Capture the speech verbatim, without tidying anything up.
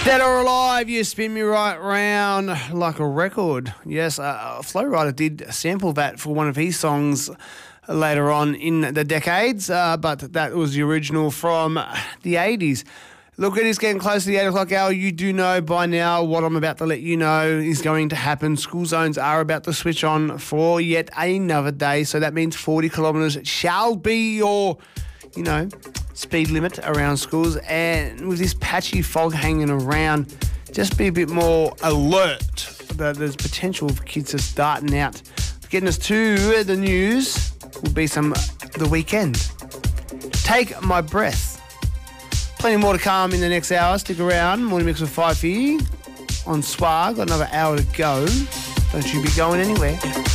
Dead or Alive, you spin me right round like a record. Yes, uh, Flow Rider did sample that for one of his songs later on in the decades, uh, but that was the original from the eighties. Look, it is getting close to the eight o'clock hour. You do know by now what I'm about to let you know is going to happen. School zones are about to switch on for yet another day, so that means forty kilometres shall be your, you know, speed limit around schools. And with this patchy fog hanging around, just be a bit more alert that there's potential for kids just starting out. Getting us to the news will be some The Weekend. Take My Breath. Plenty more to come in the next hour. Stick around. Morning Mix with Five for you on Swag. Got another hour to go. Don't you be going anywhere.